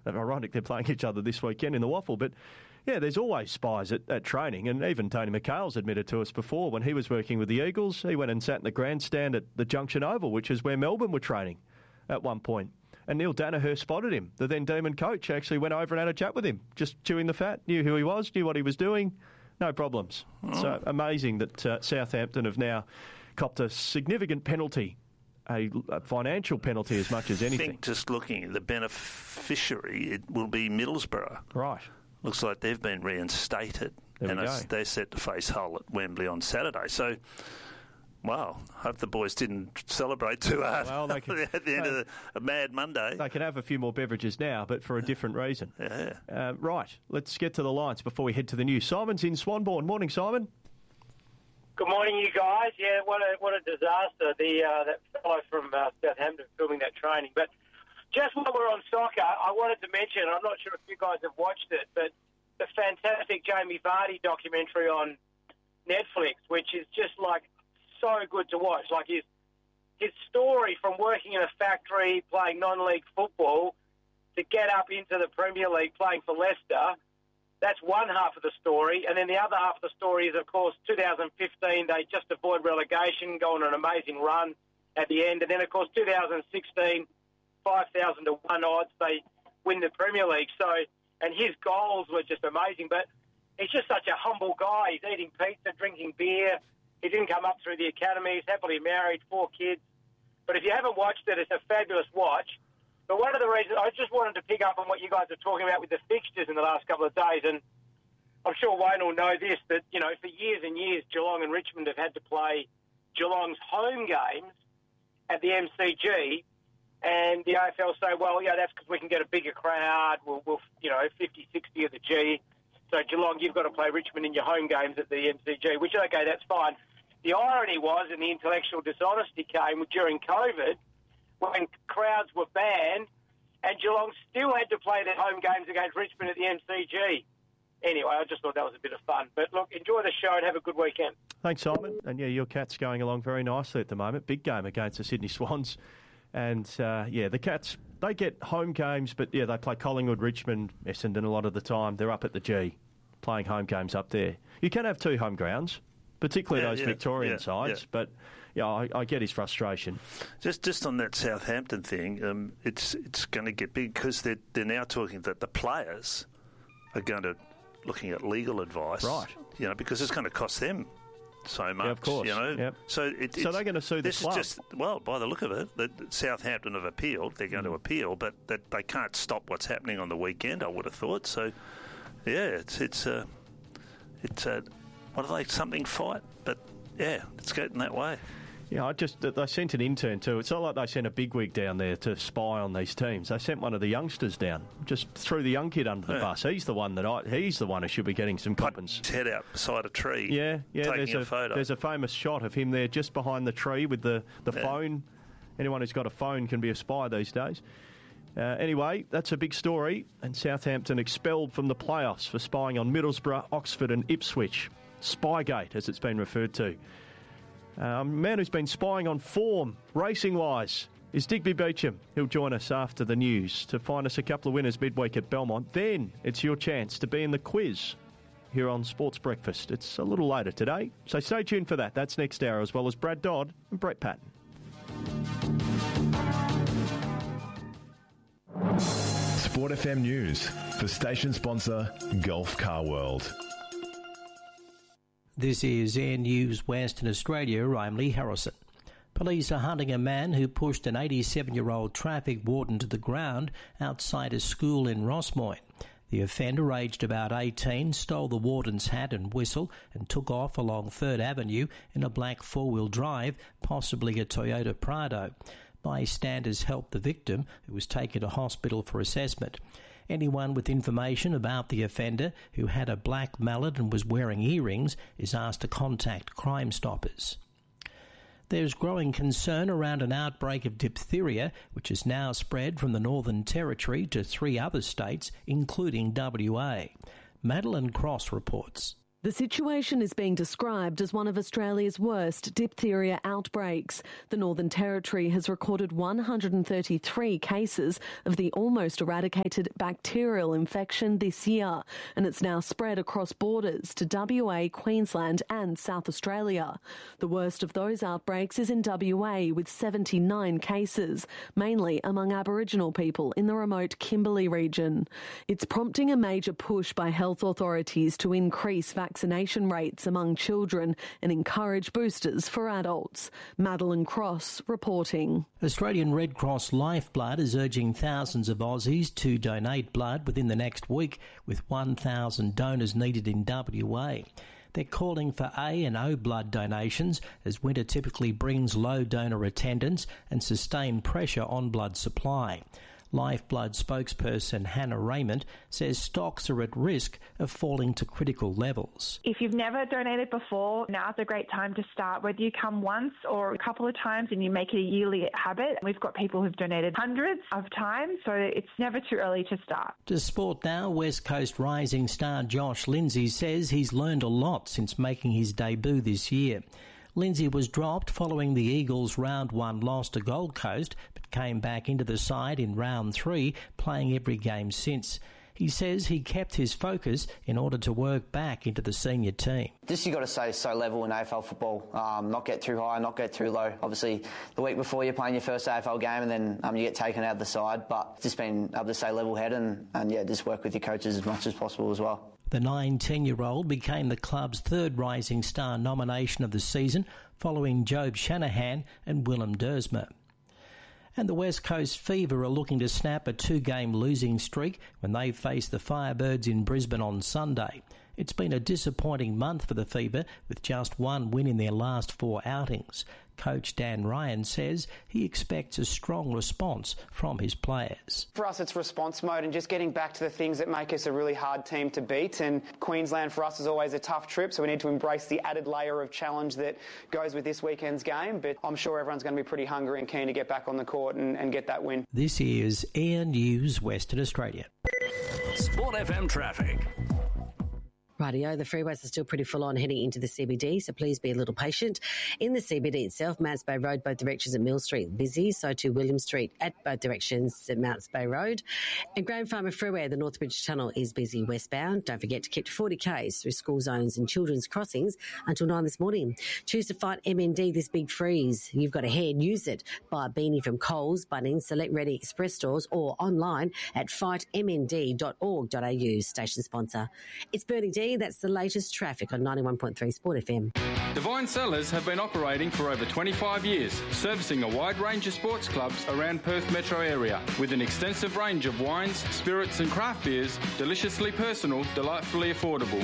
ironic they're playing each other this weekend in the Waffle, but yeah, there's always spies at training, and even Tony McHale's admitted to us before when he was working with the Eagles, he went and sat in the grandstand at the Junction Oval, which is where Melbourne were training at one point. And Neil Danaher spotted him. The then Demon coach actually went over and had a chat with him, just chewing the fat, knew who he was, knew what he was doing, no problems. So amazing that Southampton have now copped a significant penalty, a financial penalty as much as anything. I think just looking at the beneficiary, it will be Middlesbrough. Right. Looks like they've been reinstated, and they're set to face Hull at Wembley on Saturday. So, wow, hope the boys didn't celebrate too hard at the end of a mad Monday. They can have a few more beverages now, but for a different reason. Yeah. Right, let's get to the lines before we head to the news. Simon's in Swanbourne. Morning, Simon. Good morning, you guys. Yeah, what a disaster, that fellow from Southampton filming that training. But just while we're on soccer, I wanted to mention, I'm not sure if you guys have watched it, but the fantastic Jamie Vardy documentary on Netflix, which is just like so good to watch. Like his story from working in a factory, playing non-league football, to get up into the Premier League playing for Leicester. That's one half of the story. And then the other half of the story is, of course, 2015, they just avoid relegation, go on an amazing run at the end. And then, of course, 2016, 5,000 to 1 odds, they win the Premier League. So, and his goals were just amazing. But he's just such a humble guy. He's eating pizza, drinking beer. He didn't come up through the academy. He's happily married, 4 kids. But if you haven't watched it, it's a fabulous watch. But one of the reasons, I just wanted to pick up on what you guys are talking about with the fixtures in the last couple of days, and I'm sure Wayne will know this, that, you know, for years and years, Geelong and Richmond have had to play Geelong's home games at the MCG, and the AFL say, well, yeah, that's because we can get a bigger crowd, we'll 50, 60 of the G. So Geelong, you've got to play Richmond in your home games at the MCG, which, okay, that's fine. The irony was, and the intellectual dishonesty came during COVID, when crowds were banned, and Geelong still had to play their home games against Richmond at the MCG. Anyway, I just thought that was a bit of fun. But look, enjoy the show and have a good weekend. Thanks, Simon. And yeah, your Cats going along very nicely at the moment. Big game against the Sydney Swans. And the Cats, they get home games, but yeah, they play Collingwood, Richmond, Essendon a lot of the time. They're up at the G, playing home games up there. You can have 2 home grounds, particularly those Victorian sides, but yeah, I get his frustration. Just on that Southampton thing, it's going to get big because they're now talking that the players are going to looking at legal advice, right? You know, because it's going to cost them so much. Yeah, of course. You know, yep. So they're going to sue the club. Well, by the look of it, that Southampton have appealed. They're going to appeal, but that they can't stop what's happening on the weekend. I would have thought. So, yeah, it's a what are they? Something fight, but yeah, it's getting that way. Yeah, they sent an intern too. It's not like they sent a bigwig down there to spy on these teams. They sent one of the youngsters down, just threw the young kid under the bus. He's the one who should be getting some compens. His head out beside a tree. Yeah. Taking a photo. There's a famous shot of him there, just behind the tree with the phone. Anyone who's got a phone can be a spy these days. Anyway, that's a big story. And Southampton expelled from the playoffs for spying on Middlesbrough, Oxford, and Ipswich. Spygate, as it's been referred to. A man who's been spying on form, racing-wise, is Digby Beecham. He'll join us after the news to find us a couple of winners midweek at Belmont. Then it's your chance to be in the quiz here on Sports Breakfast. It's a little later today, so stay tuned for that. That's next hour, as well as Brad Dodd and Brett Patton. Sport FM News for station sponsor Gulf Car World. This is Air News Western Australia. I'm Lee Harrison. Police are hunting a man who pushed an 87-year-old traffic warden to the ground outside a school in Rossmoyne. The offender, aged about 18, stole the warden's hat and whistle and took off along 3rd Avenue in a black four-wheel drive, possibly a Toyota Prado. Bystanders helped the victim, who was taken to hospital for assessment. Anyone with information about the offender, who had a black mallet and was wearing earrings, is asked to contact Crime Stoppers. There's growing concern around an outbreak of diphtheria, which has now spread from the Northern Territory to 3 other states, including WA. Madeline Cross reports. The situation is being described as one of Australia's worst diphtheria outbreaks. The Northern Territory has recorded 133 cases of the almost eradicated bacterial infection this year, and it's now spread across borders to WA, Queensland and South Australia. The worst of those outbreaks is in WA with 79 cases, mainly among Aboriginal people in the remote Kimberley region. It's prompting a major push by health authorities to increase vaccination rates among children and encourage boosters for adults. Madeline Cross reporting. Australian Red Cross Lifeblood is urging thousands of Aussies to donate blood within the next week, with 1,000 donors needed in WA. They're calling for A and O blood donations, as winter typically brings low donor attendance and sustained pressure on blood supply. Lifeblood spokesperson Hannah Raymond says stocks are at risk of falling to critical levels. If you've never donated before, now's a great time to start. Whether you come once or a couple of times and you make it a yearly habit. We've got people who've donated hundreds of times, so it's never too early to start. To sport now, West Coast rising star Josh Lindsay says he's learned a lot since making his debut this year. Lindsay was dropped following the Eagles' round 1 loss to Gold Coast, but came back into the side in round 3, playing every game since. He says he kept his focus in order to work back into the senior team. Just you got to stay so level in AFL football, not get too high, not get too low. Obviously, the week before you're playing your first AFL game and then you get taken out of the side, but just being able to stay level-headed and just work with your coaches as much as possible as well. The 19-year-old became the club's third Rising Star nomination of the season, following Job Shanahan and Willem Dersma. And the West Coast Fever are looking to snap a 2-game losing streak when they face the Firebirds in Brisbane on Sunday. It's been a disappointing month for the Fever, with just one win in their last 4 outings. Coach Dan Ryan says he expects a strong response from his players. For us, it's response mode and just getting back to the things that make us a really hard team to beat. And Queensland for us is always a tough trip, so we need to embrace the added layer of challenge that goes with this weekend's game. But I'm sure everyone's going to be pretty hungry and keen to get back on the court and get that win. This is Air News Western Australia. Sport FM traffic. Rightio, the freeways are still pretty full on heading into the CBD, so please be a little patient. In the CBD itself, Mounts Bay Road, both directions at Mill Street, busy, so too William Street at both directions at Mounts Bay Road. And Graham Farmer Freeway, the Northbridge Tunnel is busy westbound. Don't forget to keep to 40 k's through school zones and children's crossings until 9 this morning. Choose to fight MND this big freeze. You've got a head, use it. Buy a beanie from Coles, Bunnings, Select Ready Express stores or online at fightmnd.org.au, station sponsor. It's Bernie D. That's the latest traffic on 91.3 Sport FM. Divine Cellars have been operating for over 25 years, servicing a wide range of sports clubs around Perth metro area with an extensive range of wines, spirits and craft beers, deliciously personal, delightfully affordable.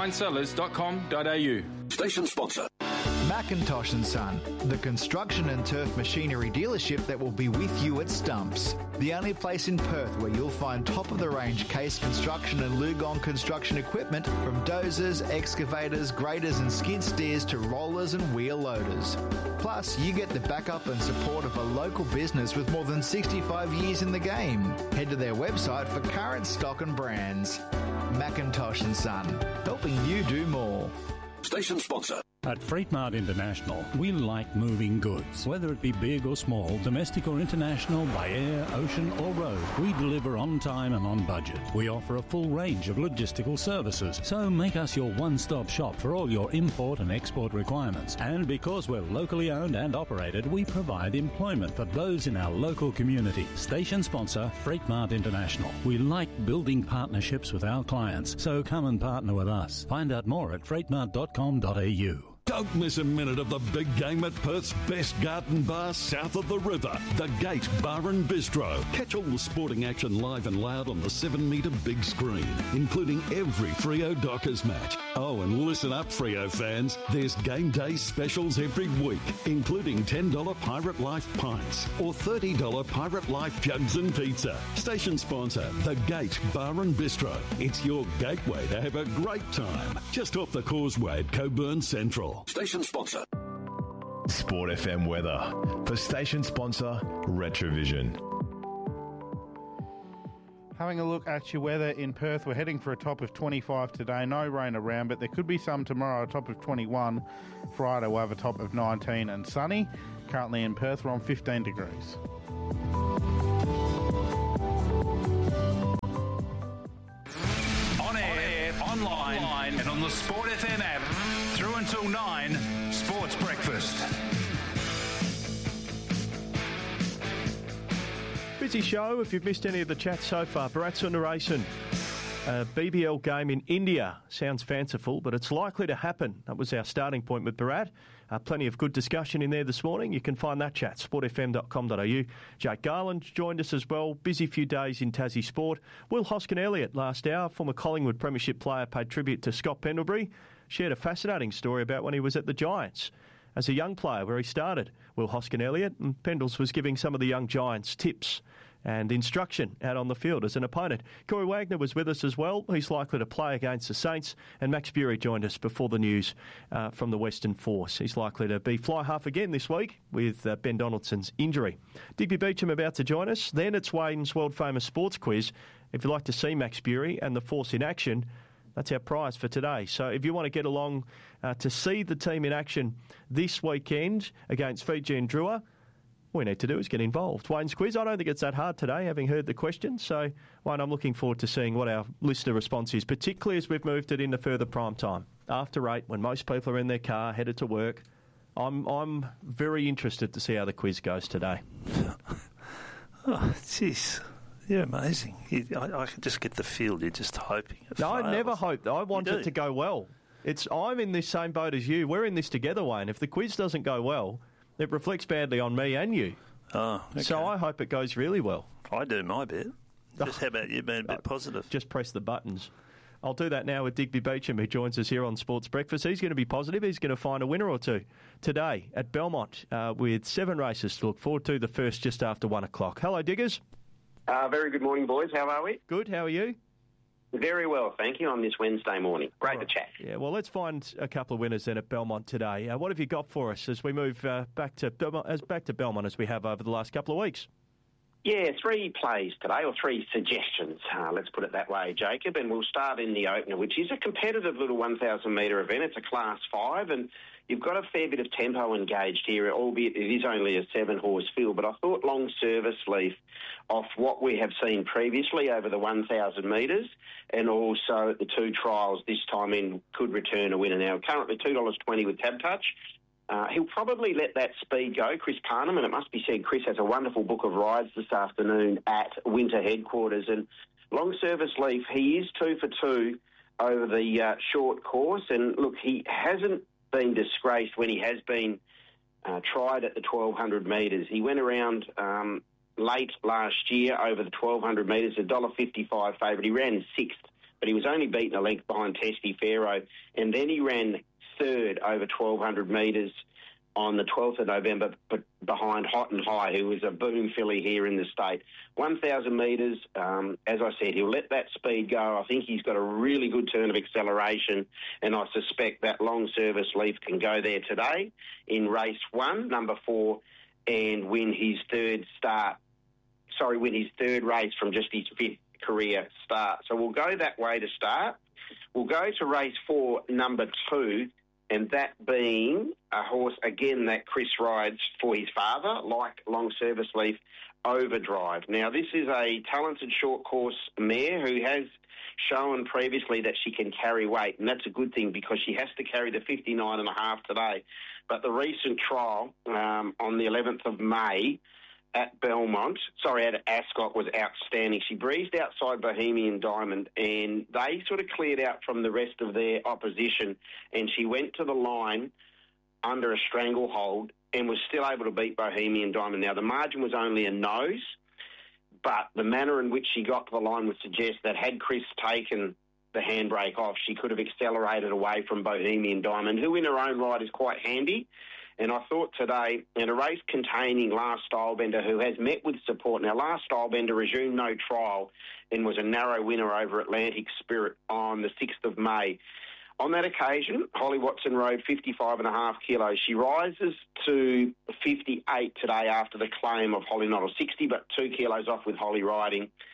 DivineCellars.com.au. Station sponsor. Macintosh & Son, the construction and turf machinery dealership that will be with you at Stumps. The only place in Perth where you'll find top-of-the-range Case Construction and Lugong construction equipment, from dozers, excavators, graders and skid steers to rollers and wheel loaders. Plus, you get the backup and support of a local business with more than 65 years in the game. Head to their website for current stock and brands. Macintosh & Son, helping you do more. Station sponsor. At Freight Mart International, we like moving goods. Whether it be big or small, domestic or international, by air, ocean or road, we deliver on time and on budget. We offer a full range of logistical services, so make us your one-stop shop for all your import and export requirements. And because we're locally owned and operated, we provide employment for those in our local community. Station sponsor, Freight Mart International. We like building partnerships with our clients, so come and partner with us. Find out more at freightmart.com.au. Don't miss a minute of the big game at Perth's best garden bar south of the river, the Gate Bar and Bistro. Catch all the sporting action live and loud on the 7-metre big screen, including every Freo Dockers match. Oh, and listen up, Freo fans. There's game day specials every week, including $10 Pirate Life pints or $30 Pirate Life jugs and pizza. Station sponsor, the Gate Bar and Bistro. It's your gateway to have a great time, just off the causeway at Coburn Central. Station sponsor. Sport FM weather for station sponsor Retrovision. Having a look at your weather in Perth, we're heading for a top of 25 today. No rain around, but there could be some tomorrow, a top of 21. Friday, we'll have a top of 19 and sunny. Currently in Perth, we're on 15 degrees. On air, online, and on the Sport FM app. Through until 9, Sports Breakfast. Busy show if you've missed any of the chat so far. Bharat Sundaresan, a BBL game in India. Sounds fanciful, but it's likely to happen. That was our starting point with Bharat. Plenty of good discussion in there this morning. You can find that chat, sportfm.com.au. Jake Garland joined us as well. Busy few days in Tassie Sport. Will Hoskin-Elliott last hour, former Collingwood Premiership player, paid tribute to Scott Pendlebury. Shared a fascinating story about when he was at the Giants as a young player, where he started. Will Hoskin-Elliott, and Pendles was giving some of the young Giants tips and instruction out on the field as an opponent. Corey Wagner was with us as well. He's likely to play against the Saints. And Max Bury joined us before the news from the Western Force. He's likely to be fly half again this week with Ben Donaldson's injury. Digby Beecham about to join us. Then it's Wayne's world-famous sports quiz. If you'd like to see Max Bury and the Force in action, that's our prize for today. So if you want to get along to see the team in action this weekend against Fiji and Drua, all we need to do is get involved. Wayne's quiz, I don't think it's that hard today, having heard the question. So, Wayne, I'm looking forward to seeing what our listener response is, particularly as we've moved it into further prime time. After 8, when most people are in their car, headed to work, I'm very interested to see how the quiz goes today. Oh, jeez. You're amazing. I can just get the feel you're just hoping it fails. I never hope. I want it to go well. I'm in this same boat as you. We're in this together, Wayne. If the quiz doesn't go well, it reflects badly on me and you. Oh, okay. So I hope it goes really well. I do my bit. Just how about you being a bit positive? Just press the buttons. I'll do that now with Digby Beecham, who joins us here on Sports Breakfast. He's going to be positive. He's going to find a winner or two today at Belmont with 7 races to look forward to. The first just after 1 o'clock. Hello, Diggers. Very good morning, boys. How are we? Good. How are you? Very well, thank you, on this Wednesday morning. Great to chat. Yeah, well, let's find a couple of winners then at Belmont today. What have you got for us as we move back to Belmont as we have over the last couple of weeks? Yeah, 3 plays today, or 3 suggestions, let's put it that way, Jacob. And we'll start in the opener, which is a competitive little 1,000-metre event. It's a Class 5, and you've got a fair bit of tempo engaged here, albeit it is only a 7-horse field. But I thought Long Service Leaf, off what we have seen previously over the 1,000 metres and also at the 2 trials this time in, could return a winner. Now, currently $2.20 with Tab Touch. He'll probably let that speed go, Chris Parnham, and it must be said, Chris has a wonderful book of rides this afternoon at Winter Headquarters. And Long Service Leaf, he is 2 for 2 over the short course. And look, he hasn't been disgraced when he has been tried at the 1,200 metres. He went around late last year over the 1,200 metres, $1.55 favourite. He ran 6th, but he was only beaten a length behind Testy Pharaoh. And then he ran 3rd over 1,200 metres on the 12th of November, but behind Hot and High, who is a boom filly here in the state. 1,000 metres, as I said, he'll let that speed go. I think he's got a really good turn of acceleration, and I suspect that Long Service Leaf can go there today in race 1, number 4, and win his third race from just his 5th career start. So we'll go that way to start. We'll go to race 4, number 2, and that being a horse, again, that Chris rides for his father, like Long Service Leaf, Overdrive. Now, this is a talented short course mare who has shown previously that she can carry weight, and that's a good thing because she has to carry the 59.5 today. But the recent trial on the 11th of May at Ascot was outstanding. She breezed outside Bohemian Diamond, and they sort of cleared out from the rest of their opposition, and she went to the line under a stranglehold and was still able to beat Bohemian Diamond. Now, the margin was only a nose, but the manner in which she got to the line would suggest that had Chris taken the handbrake off, she could have accelerated away from Bohemian Diamond, who in her own right is quite handy. And I thought today, in a race containing Last Stylebender, who has met with support. Now, Last Stylebender resumed no trial and was a narrow winner over Atlantic Spirit on the 6th of May. On that occasion, Holly Watson rode 55.5 kilos. She rises to 58 today after the claim of Holly Noddle, 60, but 2 kilos off with Holly riding.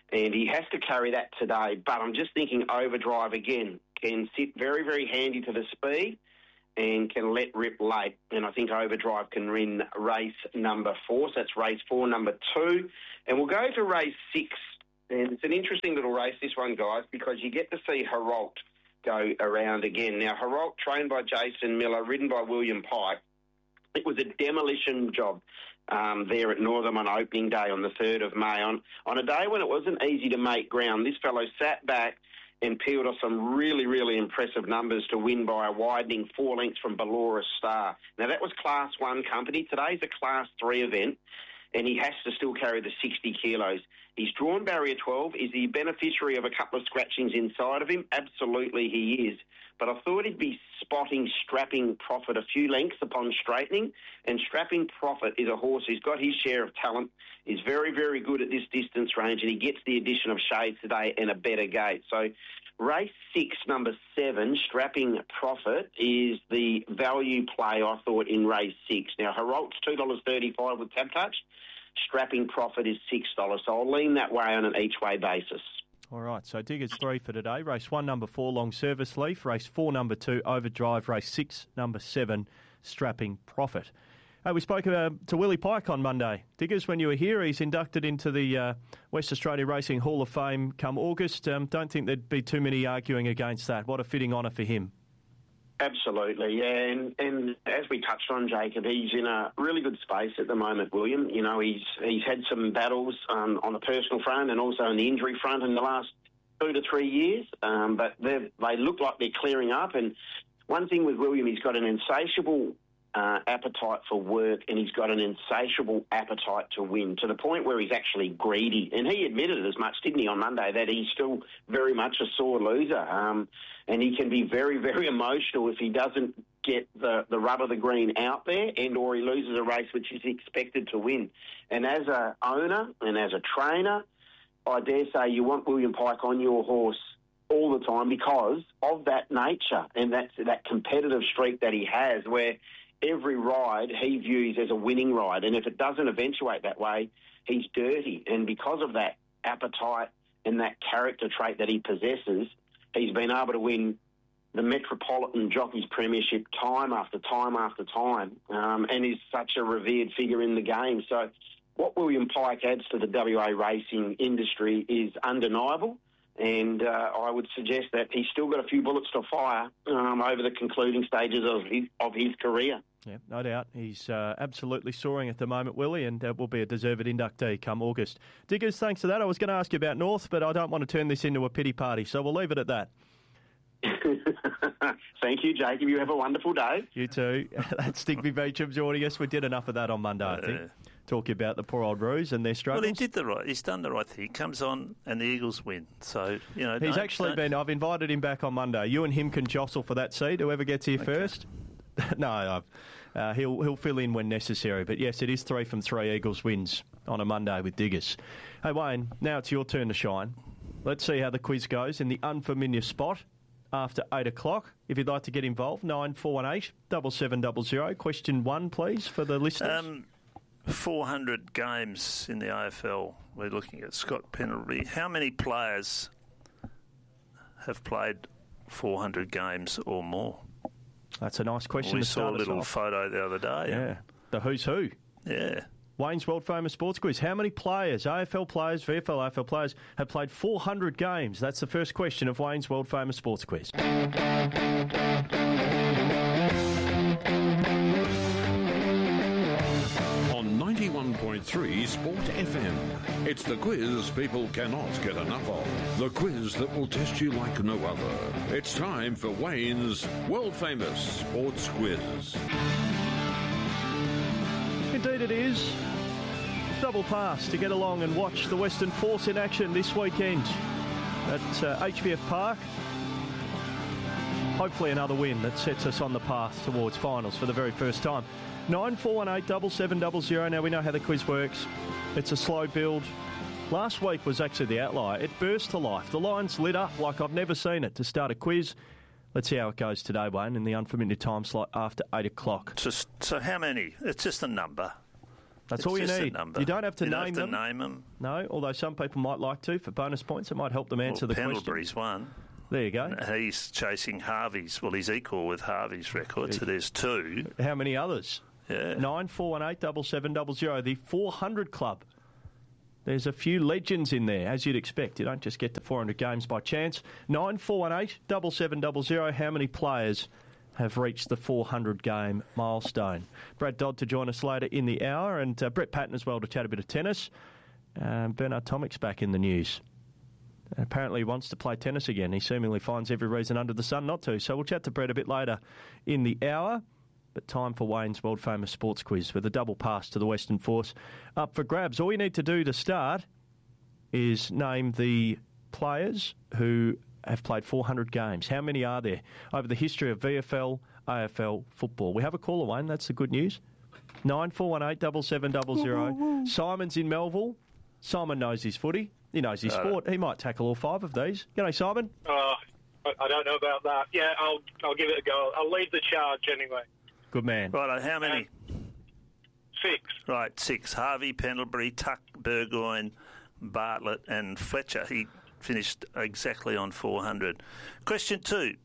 and he has to carry that today. But I'm just thinking Overdrive again can sit very, very handy to the speed and can let rip late. And I think Overdrive can win race number 4. So that's race 4, number 2. And we'll go to race 6. And it's an interesting little race, this one, guys, because you get to see Herald go around again. Now, Herald, trained by Jason Miller, ridden by William Pike. It was a demolition job there at Northam on opening day on the 3rd of May. On a day when it wasn't easy to make ground, this fellow sat back and peeled off some really, really impressive numbers to win by a widening 4 lengths from Ballora Star. Now, that was Class 1 company. Today's a Class 3 event, and he has to still carry the 60 kilos. He's drawn barrier 12. Is he beneficiary of a couple of scratchings inside of him? Absolutely he is. But I thought he'd be spotting Strapping Profit a few lengths upon straightening. And Strapping Profit is a horse who's got his share of talent, is very, very good at this distance range, and he gets the addition of shades today and a better gate. So race 6, number 7, Strapping Profit, is the value play, I thought, in race 6. Now, Herald's $2.35 with Tab Touch. Strapping Profit is $6. So I'll lean that way on an each-way basis. All right, so Diggers 3 for today. Race 1, number 4, Long Service Leaf. Race 4, number 2, Overdrive. Race 6, number 7, Strapping Profit. We spoke to Willie Pike on Monday. Diggers, when you were here, he's inducted into the West Australia Racing Hall of Fame come August. Don't think there'd be too many arguing against that. What a fitting honour for him. Absolutely, yeah. And as we touched on, Jacob, he's in a really good space at the moment, William. You know, he's had some battles on the personal front and also on the injury front in the last 2 to 3 years, but they look like they're clearing up. And one thing with William, he's got an insatiable appetite for work, and he's got an insatiable appetite to win, to the point where he's actually greedy. And he admitted it as much, didn't he, on Monday, that he's still very much a sore loser. And he can be very, very emotional if he doesn't get the rub of the green out there and or he loses a race which he's expected to win. And as a owner and as a trainer, I dare say you want William Pike on your horse all the time because of that nature and that competitive streak that he has, where every ride he views as a winning ride. And if it doesn't eventuate that way, he's dirty. And because of that appetite and that character trait that he possesses, he's been able to win the Metropolitan Jockeys Premiership time after time after time, and is such a revered figure in the game. So what William Pike adds to the WA racing industry is undeniable, and I would suggest that he's still got a few bullets to fire over the concluding stages of his career. Yeah, no doubt. He's absolutely soaring at the moment, Willie, and will be a deserved inductee come August. Diggers, thanks for that. I was going to ask you about North, but I don't want to turn this into a pity party, so we'll leave it at that. Thank you, Jacob. You have a wonderful day. You too. That's Digby Beecham joining us. We did enough of that on Monday, I think. Talking about the poor old Roos and their struggles. Well, he's done the right thing. He comes on and the Eagles win. So, you know, he's actually been. I've invited him back on Monday. You and him can jostle for that seat. Whoever gets here first. No, he'll fill in when necessary. But yes, it is 3 from 3 Eagles wins on a Monday with Diggers. Hey Wayne, now it's your turn to shine. Let's see how the quiz goes in the unfamiliar spot after 8 o'clock. If you'd like to get involved, 9418 7700. Question 1, please, for the listeners. 400 games in the AFL. We're looking at Scott Pendlebury. How many players have played 400 games or more? That's a nice question. We saw a little photo the other day. Yeah, the who's who. Yeah. Wayne's World Famous Sports Quiz. How many players, AFL players, VFL, AFL players, have played 400 games? That's the first question of Wayne's World Famous Sports Quiz. On 91.3 Sport FM, it's the quiz people cannot get enough of. The quiz that will test you like no other. It's time for Wayne's World Famous Sports Quiz. Indeed it is. Double pass to get along and watch the Western Force in action this weekend at HBF Park. Hopefully another win that sets us on the path towards finals for the very first time. 9418 7700. Now we know how the quiz works. It's a slow build. Last week was actually the outlier. It burst to life. The lines lit up like I've never seen it to start a quiz. Let's see how it goes today, Wayne, in the unfamiliar time slot after 8 o'clock. So how many? It's just a number. That's all you just need. A number. You don't have to you name don't have them. to name them. No, although some people might like to for bonus points. It might help them answer the question. Pendlebury's one. There you go. He's chasing Harvey's. Well, he's equal with Harvey's record, so there's 2. How many others? Yeah. 9418 7700, the 400 Club. There's a few legends in there, as you'd expect. You don't just get to 400 games by chance. 9418 7700, how many players have reached the 400-game milestone? Brad Dodd to join us later in the hour, and Brett Patton as well to chat a bit of tennis. Bernard Tomic's back in the news. Apparently he wants to play tennis again. He seemingly finds every reason under the sun not to. So we'll chat to Brett a bit later in the hour. But time for Wayne's world-famous sports quiz with a double pass to the Western Force up for grabs. All you need to do to start is name the players who have played 400 games. How many are there over the history of VFL, AFL football? We have a caller, Wayne. That's the good news. 9418 7700. Simon's in Melville. Simon knows his footy. He knows his sport. He might tackle all 5 of these. G'day, Simon. I don't know about that. Yeah, I'll give it a go. I'll lead the charge anyway. Good man. Right, how many? 6. Right, 6. Harvey, Pendlebury, Tuck, Burgoyne, Bartlett and Fletcher. He finished exactly on 400. Question 2.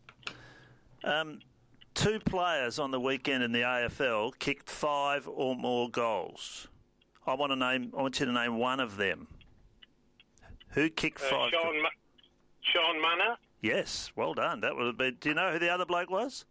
2 players on the weekend in the AFL kicked 5 or more goals. I want you to name one of them. Who kicked 5? Sean Manor? Yes, well done. That would have been. Do you know who the other bloke was?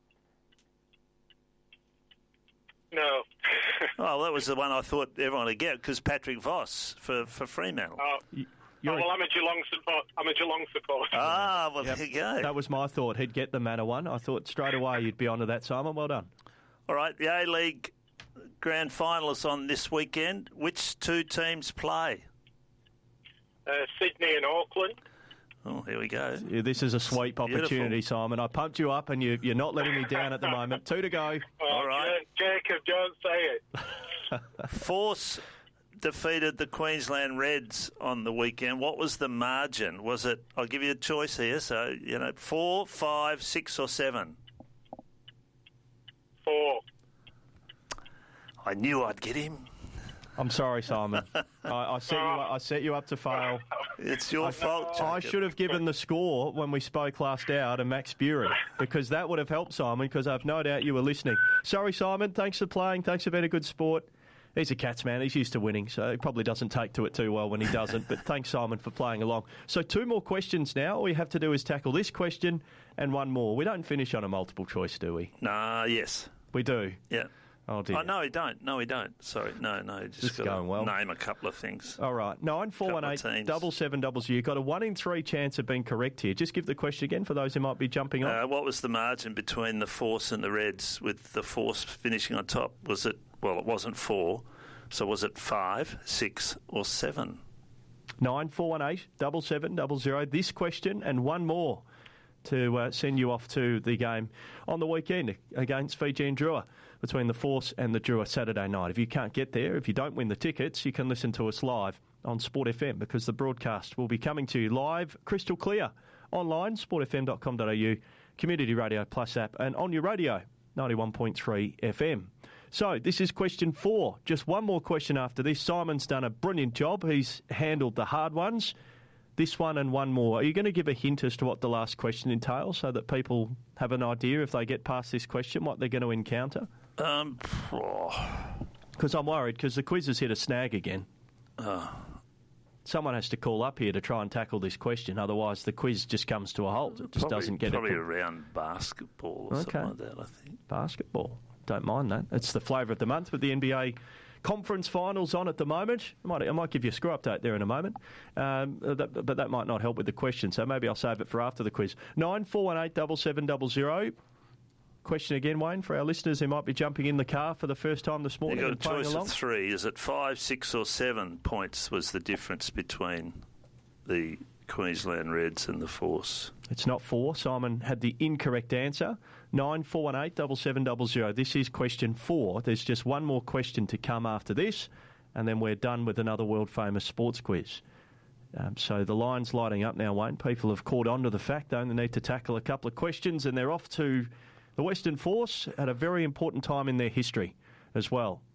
No. Oh, that was the one I thought everyone would get, because Patrick Voss for Fremantle. Well, I'm a Geelong supporter. Ah, well, there you go. That was my thought. He'd get the Manor one. I thought straight away you'd be onto that, Simon. Well done. All right, the A-League grand finalists on this weekend. Which 2 teams play? Sydney and Auckland. Oh, here we go. Yeah, this is a sweep opportunity, Beautiful. Simon. I pumped you up and you're not letting me down at the moment. 2 to go. All right. Jacob, don't say it. Force defeated the Queensland Reds on the weekend. What was the margin? Was it, I'll give you a choice here, so, 4, 5, 6 or 7? 4. I knew I'd get him. I'm sorry, Simon. I set you up to fail. It's your fault, Jacob. I should have given the score when we spoke last hour to Max Bury, because that would have helped, Simon, because I've no doubt you were listening. Sorry, Simon. Thanks for playing. Thanks for being a good sport. He's a Cats man. He's used to winning, so he probably doesn't take to it too well when he doesn't. But thanks, Simon, for playing along. So 2 more questions now. All you have to do is tackle this question and 1 more. We don't finish on a multiple choice, do we? Nah, yes. We do? Yeah. Oh, dear. Oh, no, we don't. No, we don't. Sorry. No. Just going well. Name a couple of things. All right. 9418 7700. You've got a 1 in 3 chance of being correct here. Just give the question again for those who might be jumping on. What was the margin between the Force and the Reds, with the Force finishing on top? Was it, well, it wasn't 4, so was it 5, 6 or 7? 9418 7700. This question and 1 more to send you off to the game on the weekend against Fiji and Drua, between the Force and the Drua Saturday night. If you can't get there, if you don't win the tickets, you can listen to us live on Sport FM, because the broadcast will be coming to you live, crystal clear, online, sportfm.com.au, Community Radio Plus app, and on your radio, 91.3 FM. So this is question 4. Just 1 more question after this. Simon's done a brilliant job. He's handled the hard ones. This one and 1 more. Are you going to give a hint as to what the last question entails, so that people have an idea, if they get past this question, what they're going to encounter? Because I'm worried, because the quiz has hit a snag again. Someone has to call up here to try and tackle this question, otherwise the quiz just comes to a halt. It just doesn't get probably around basketball or something like that, I think. Basketball. Don't mind that. It's the flavour of the month with the NBA Conference Finals on at the moment. I might give you a score update there in a moment, but that might not help with the question, so maybe I'll save it for after the quiz. 9418 7700. Question again, Wayne, for our listeners who might be jumping in the car for the first time this morning. You've got a choice of 3. Is it 5, 6 or 7 points was the difference between the Queensland Reds and the Force? It's not 4. Simon had the incorrect answer. 9418 7700. This is question 4. There's just 1 more question to come after this, and then we're done with another world-famous sports quiz. So the line's lighting up now, Wayne. People have caught on to the fact they only need to tackle a couple of questions, and they're off to the Western Force at a very important time in their history as well.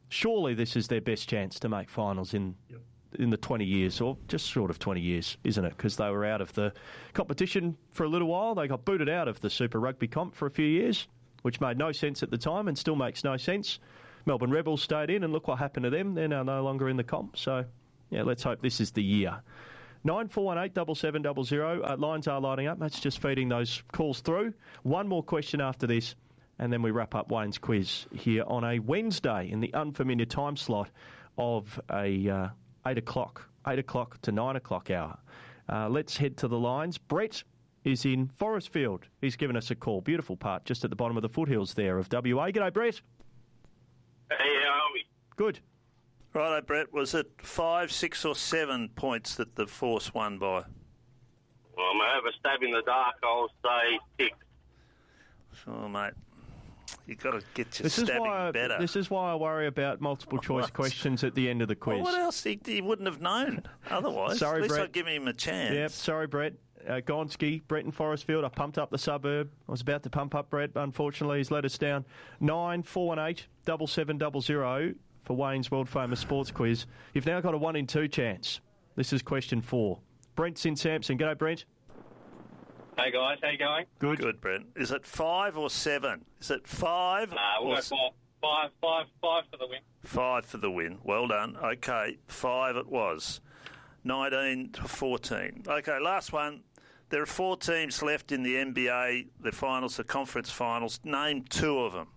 surely this is their best chance to make finals in the 20 years, or just short of 20 years, isn't it? Because they were out of the competition for a little while. They got booted out of the Super Rugby comp for a few years, which made no sense at the time and still makes no sense. Melbourne Rebels stayed in, and look what happened to them. They're now no longer in the comp. So, yeah, let's hope this is the year. 9418 7700. Lines are lighting up. That's just feeding those calls through. One more question after this, and then we wrap up Wayne's quiz here on a Wednesday in the unfamiliar time slot of a 8 o'clock to 9 o'clock hour. Let's head to the lines. Brett is in Forestfield. He's given us a call. Beautiful part just at the bottom of the foothills there of WA. G'day, Brett. Hey, how are we? Good. Righto, Brett. Was it 5, 6 or 7 points that the Force won by? Well, I'm going to have a stab in the dark. I'll say 6. Oh, mate. You've got to get your stabbing better. This is why I worry about multiple choice questions at the end of the quiz. Well, what else? He wouldn't have known otherwise. Sorry, at least Brett. I'd give him a chance. Yep, sorry, Brett. Gonski, Brett in Forestfield. I pumped up the suburb. I was about to pump up Brett. Unfortunately, he's let us down. 9418 7700 for Wayne's world-famous sports quiz. You've now got a 1 in 2 chance. This is question 4. Brent's in Samson. G'day, Brent. Hey, guys. How you going? Good. Good, Brent. Is it 5 or 7? Is it 5? We'll go for 5 for the win. 5 for the win. Well done. Okay, 5 it was. 19 to 14. Okay, last one. There are 4 teams left in the NBA, the finals, the conference finals. Name 2 of them.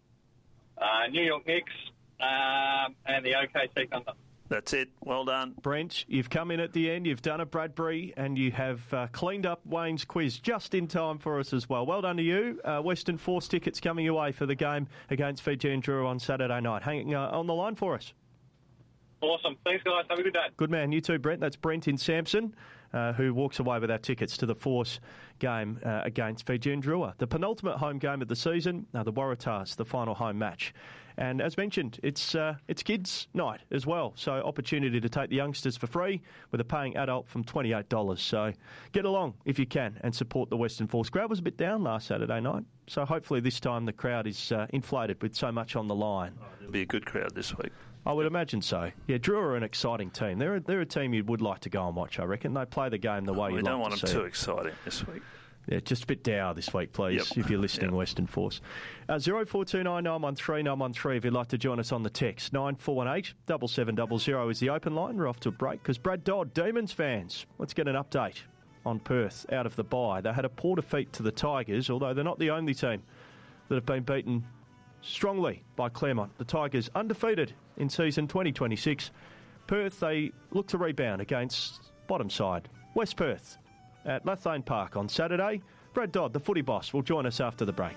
New York Knicks and the OKC Thunder. That's it. Well done. Brent, you've come in at the end. You've done a Bradbury, and you have cleaned up Wayne's quiz just in time for us as well. Well done to you. Western Force tickets coming away for the game against Fiji and Drua on Saturday night. Hanging on the line for us. Awesome. Thanks, guys. Have a good day. Good man. You too, Brent. That's Brent in Samson, who walks away with our tickets to the Force game against Fiji and Drua. The penultimate home game of the season, the Waratahs, the final home match. And as mentioned, it's kids' night as well, so opportunity to take the youngsters for free with a paying adult from $28. So get along if you can and support the Western Force. Crowd was a bit down last Saturday night, so hopefully this time the crowd is inflated with so much on the line. It'll be a good crowd this week. I would imagine so. Yeah, Drua are an exciting team. They're a team you would like to go and watch, I reckon. They play the game the way you like to see. We don't want them too exciting this week. Yeah, just a bit dour this week, please, if you're listening, Western Force. 0429 913 913 if you'd like to join us on the text. 9418 7700 is the open line. We're off to a break because Brad Dodd, Demons fans, let's get an update on Perth out of the bye. They had a poor defeat to the Tigers, although they're not the only team that have been beaten strongly by Claremont. The Tigers undefeated in season 2026. Perth, they look to rebound against bottom side West Perth at Lathlane Park on Saturday. Brad Dodd, the footy boss, will join us after the break.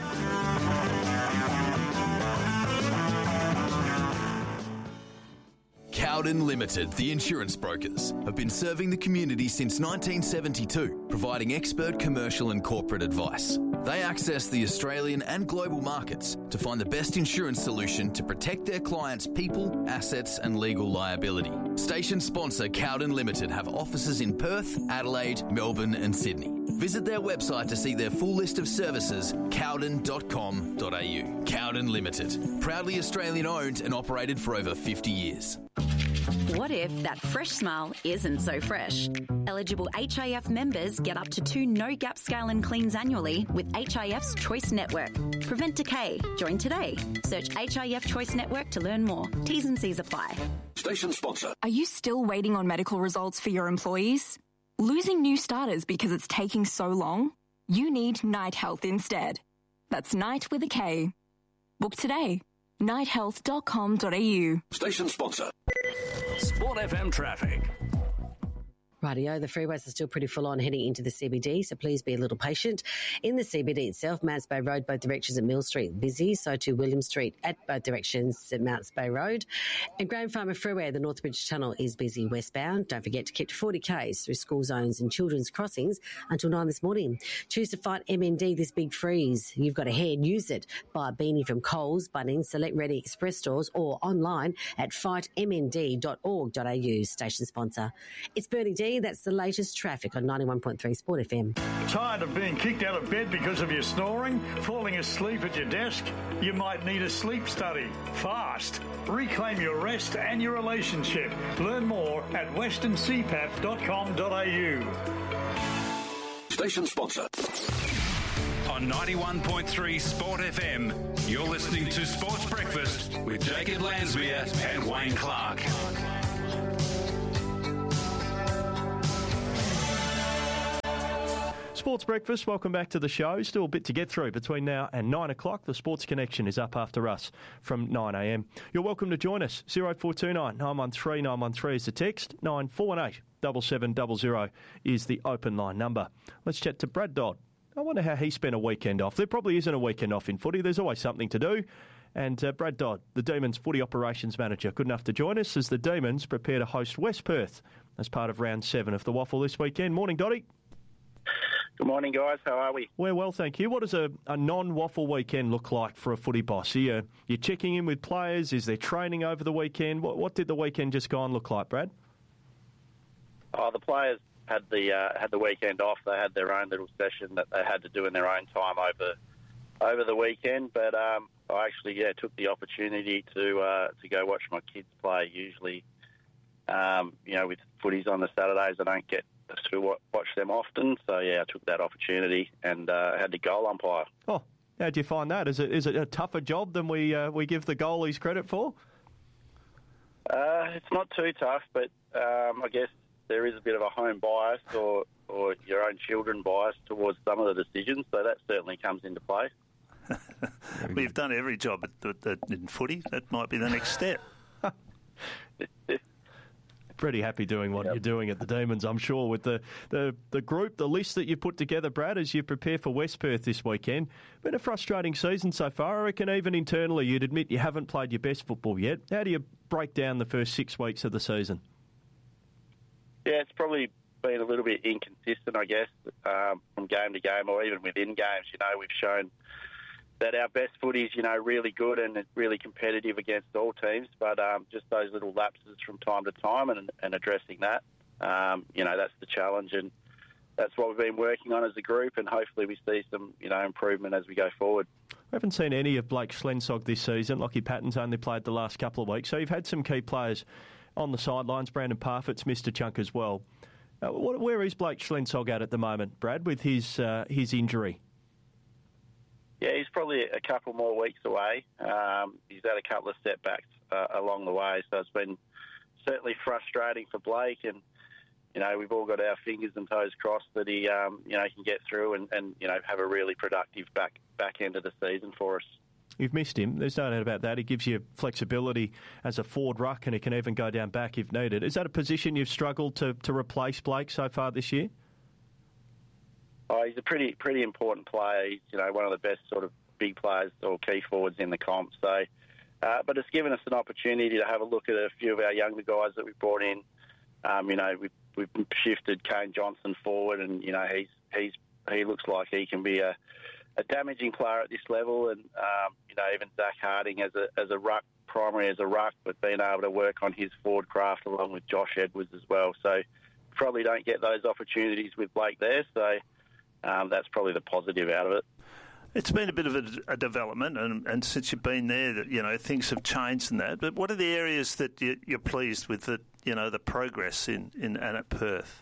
Cowden Limited, the insurance brokers, have been serving the community since 1972, providing expert commercial and corporate advice. They access the Australian and global markets to find the best insurance solution to protect their clients' people, assets and legal liability. Station sponsor Cowden Limited have offices in Perth, Adelaide, Melbourne and Sydney. Visit their website to see their full list of services, cowden.com.au. Cowden Limited, proudly Australian owned and operated for over 50 years. What if that fresh smile isn't so fresh? Eligible HIF members get up to 2 no-gap scale and cleans annually with HIF's Choice Network. Prevent decay. Join today. Search HIF Choice Network to learn more. T's and C's apply. Station sponsor. Are you still waiting on medical results for your employees? Losing new starters because it's taking so long? You need Night Health instead. That's Night with a K. Book today. nighthealth.com.au. Station sponsor. Sport FM traffic. Rightio, the freeways are still pretty full on heading into the CBD, so please be a little patient. In the CBD itself, Mounts Bay Road, both directions at Mill Street, busy, so too William Street at both directions at Mounts Bay Road. And Graham Farmer Freeway, the Northbridge Tunnel is busy westbound. Don't forget to keep to 40 k's through school zones and children's crossings until 9 this morning. Choose to fight MND this big freeze. You've got a head, use it. Buy a beanie from Coles, Bunnings, Select Ready Express stores or online at fightmnd.org.au. Station sponsor. It's Bernie D. me. That's the latest traffic on 91.3 Sport FM. Tired of being kicked out of bed because of your snoring? Falling asleep at your desk? You might need a sleep study. Fast. Reclaim your rest and your relationship. Learn more at westerncpap.com.au. Station sponsor. On 91.3 Sport FM, you're listening to Sports Breakfast with Jacob Lansmere and Wayne Clark. Sports Breakfast, welcome back to the show. Still a bit to get through between now and 9 o'clock. The Sports Connection is up after us from 9 a.m. You're welcome to join us. 0429 913 913 is the text. 9418 7700 is the open line number. Let's chat to Brad Dodd. I wonder how he spent a weekend off. There probably isn't a weekend off in footy. There's always something to do. And Brad Dodd, the Demons Footy Operations Manager, good enough to join us as the Demons prepare to host West Perth as part of round 7 of the Waffle this weekend. Morning, Dotty. Good morning, guys. How are we? We're well, thank you. What does a non-Waffle weekend look like for a footy boss? You're checking in with players? Is there training over the weekend? What did the weekend just gone look like, Brad? Oh, the players had the weekend off. They had their own little session that they had to do in their own time over the weekend. But I actually took the opportunity to go watch my kids play. Usually, with footies on the Saturdays, I don't get to watch them often. So I took that opportunity and had the goal umpire. Oh, how do you find that? Is it a tougher job than we give the goalies credit for? It's not too tough, but I guess there is a bit of a home bias or your own children bias towards some of the decisions, so that certainly comes into play. Well, you've done every job in footy. That might be the next step. Pretty happy doing what you're doing at the Demons, I'm sure, with the group, the list that you put together, Brad, as you prepare for West Perth this weekend. Been a frustrating season so far. I reckon even internally you'd admit you haven't played your best football yet. How do you break down the first 6 weeks of the season? Yeah, it's probably been a little bit inconsistent, I guess, from game to game or even within games. We've shown that our best footy is, really good and it's really competitive against all teams, but just those little lapses from time to time and addressing that, that's the challenge, and that's what we've been working on as a group, and hopefully we see some, improvement as we go forward. We haven't seen any of Blake Schlensog this season. Lockie Patton's only played the last couple of weeks, so you've had some key players on the sidelines. Brandon Parfitt's missed a chunk as well. Where is Blake Schlensog at the moment, Brad, with his injury? Yeah, he's probably a couple more weeks away. He's had a couple of setbacks along the way, so it's been certainly frustrating for Blake. And we've all got our fingers and toes crossed that he can get through and have a really productive back end of the season for us. You've missed him. There's no doubt about that. He gives you flexibility as a forward ruck, and he can even go down back if needed. Is that a position you've struggled to replace Blake so far this year? Oh, he's a pretty important player. He's one of the best sort of big players or key forwards in the comp. So, but it's given us an opportunity to have a look at a few of our younger guys that we brought in. We've shifted Kane Johnson forward, and he looks like he can be a damaging player at this level, and even Zach Harding as a ruck, primary as a ruck, but being able to work on his forward craft along with Josh Edwards as well. So probably don't get those opportunities with Blake there. So that's probably the positive out of it. It's been a bit of a development, and since you've been there, that things have changed in that. But what are the areas that you're pleased with that the progress in and at Perth?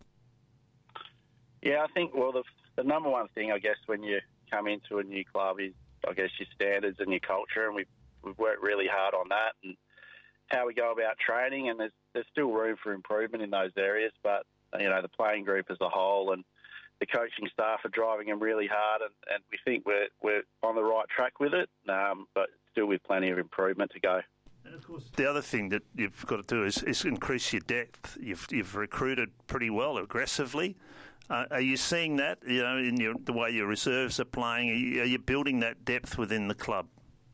Yeah, I think the number one thing, I guess, when you come into a new club is, I guess, your standards and your culture, and we've worked really hard on that and how we go about training, and there's still room for improvement in those areas, but the playing group as a whole and the coaching staff are driving them really hard, and we think we're on the right track with it, but still with plenty of improvement to go. And of course, the other thing that you've got to do is increase your depth. You've recruited pretty well, aggressively. Are you seeing that, in the way your reserves are playing? Are you building that depth within the club?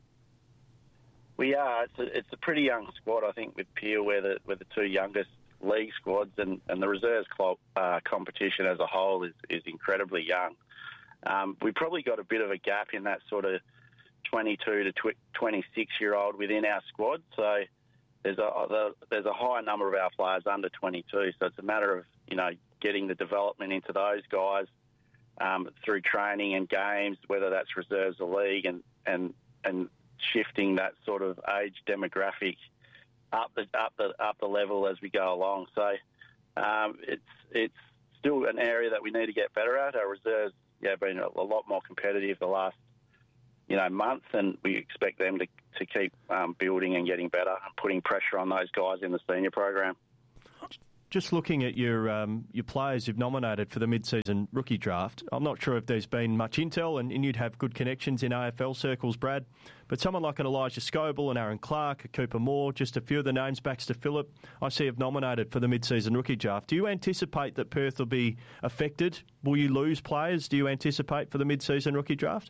We are. It's a pretty young squad. I think with Peel, we're the two youngest league squads, and the reserves competition as a whole is incredibly young. We've probably got a bit of a gap in that sort of 22 to 26-year-old within our squad. So there's a high number of our players under 22. So it's a matter of getting the development into those guys through training and games, whether that's reserves or league, and shifting that sort of age demographic up the level as we go along. So it's still an area that we need to get better at. Our reserves been a lot more competitive the last month, and we expect them to keep building and getting better and putting pressure on those guys in the senior program. Just looking at your players you've nominated for the mid-season rookie draft, I'm not sure if there's been much intel, and you'd have good connections in AFL circles, Brad, but someone like an Elijah Scoble, an Aaron Clark, a Cooper Moore, just a few of the names, Baxter Phillip, I see have nominated for the mid-season rookie draft. Do you anticipate that Perth will be affected? Will you lose players, do you anticipate, for the mid-season rookie draft?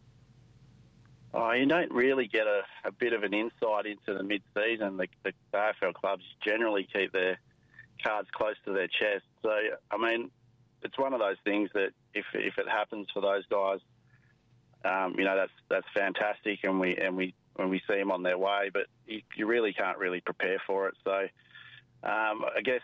Oh, you don't really get a bit of an insight into the mid-season. The AFL clubs generally keep their cards close to their chest. So, I mean, it's one of those things that if it happens for those guys, that's fantastic, and we see them on their way. But you really can't really prepare for it. So, I guess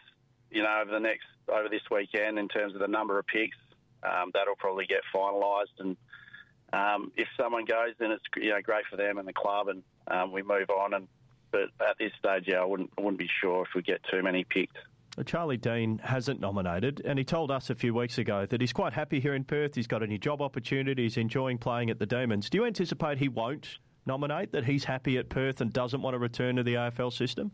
over this weekend, in terms of the number of picks, that'll probably get finalised. And if someone goes, then it's great for them and the club, and we move on. But at this stage, I wouldn't be sure if we get too many picked. Charlie Dean hasn't nominated, and he told us a few weeks ago that he's quite happy here in Perth. He's got a new job opportunity. He's enjoying playing at the Demons. Do you anticipate he won't nominate, that he's happy at Perth and doesn't want to return to the AFL system?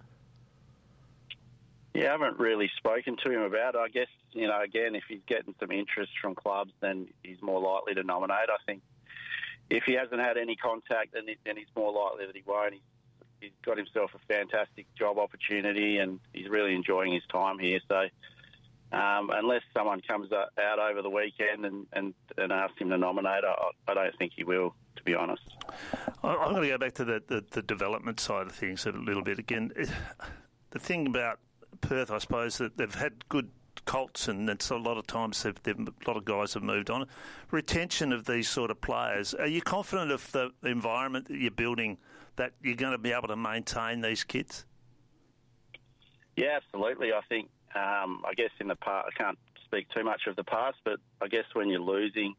Yeah, I haven't really spoken to him about it. I guess, again, if he's getting some interest from clubs, then he's more likely to nominate. I think if he hasn't had any contact, then he's more likely that he won't. He's got himself a fantastic job opportunity, and he's really enjoying his time here. So unless someone comes out over the weekend and asks him to nominate, I don't think he will, to be honest. I'm going to go back to the development side of things a little bit again. The thing about Perth, I suppose, that they've had good Colts, and it's a lot of times a lot of guys have moved on. Retention of these sort of players, are you confident of the environment that you're building, that you're going to be able to maintain these kids? Yeah, absolutely. I think, I guess in the past, I can't speak too much of the past, but I guess when you're losing,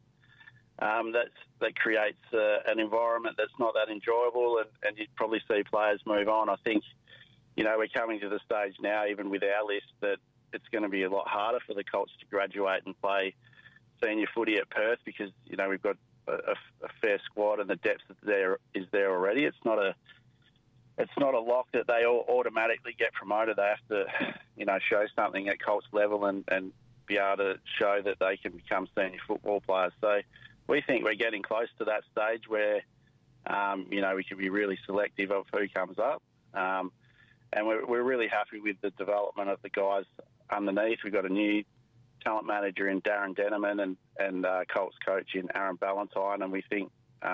that creates an environment that's not that enjoyable, and you'd probably see players move on. I think, we're coming to the stage now, even with our list, that it's going to be a lot harder for the Colts to graduate and play senior footy at Perth, because, we've got a fair squad, and the depth is there already. It's not a lock that they all automatically get promoted. They have to, show something at Colts level and be able to show that they can become senior football players. So we think we're getting close to that stage where, we can be really selective of who comes up. And we're really happy with the development of the guys underneath. We've got a new talent manager in Darren Denneman and Colts coach in Aaron Ballantyne, and we think,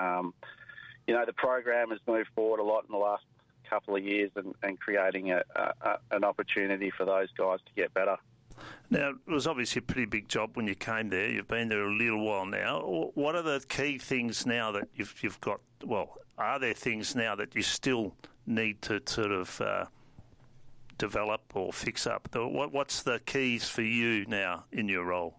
the program has moved forward a lot in the last couple of years and creating an opportunity for those guys to get better. Now, it was obviously a pretty big job when you came there. You've been there a little while now. What are the key things now that you've got? Well, are there things now that you still need to sort of develop or fix up? What's the keys for you now in your role?